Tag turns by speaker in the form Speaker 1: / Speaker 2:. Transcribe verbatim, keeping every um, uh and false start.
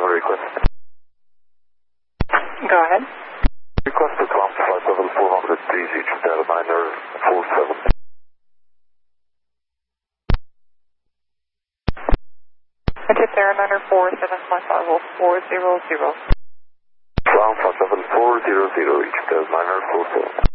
Speaker 1: seven request.
Speaker 2: Go ahead.
Speaker 1: Request to climb flight level four hundred, please, each airliner four seven.
Speaker 2: Egypt Airliner four seven, flight level four zero zero.
Speaker 1: Ground flight level four zero zero, each airliner four seven.